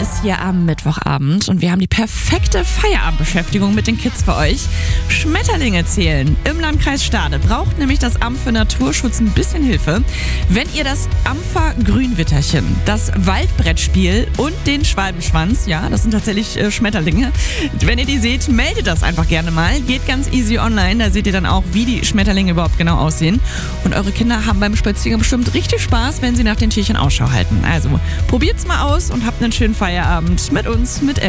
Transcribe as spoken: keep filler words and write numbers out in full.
ist hier am Mittwochabend und wir haben die perfekte Feierabendbeschäftigung mit den Kids für euch. Schmetterlinge zählen im Landkreis Stade braucht nämlich das Amt für Naturschutz ein bisschen Hilfe. Wenn ihr das Ampfer Grünwitterchen, das Waldbrettspiel und den Schwalbenschwanz, ja, das sind tatsächlich äh, Schmetterlinge, wenn ihr die seht, meldet das einfach gerne mal. Geht ganz easy online, da seht ihr dann auch, wie die Schmetterlinge überhaupt genau aussehen. Und eure Kinder haben beim Spaziergang bestimmt richtig Spaß, wenn sie nach den Tierchen Ausschau halten. Also probiert's mal aus und habt einen schönen Feierabend mit uns, mit